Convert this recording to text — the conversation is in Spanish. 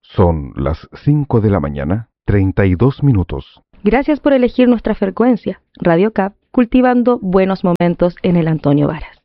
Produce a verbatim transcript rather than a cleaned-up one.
Son las cinco de la mañana, treinta y dos minutos. Gracias por elegir nuestra frecuencia, Radio C A P, cultivando buenos momentos en el Antonio Varas.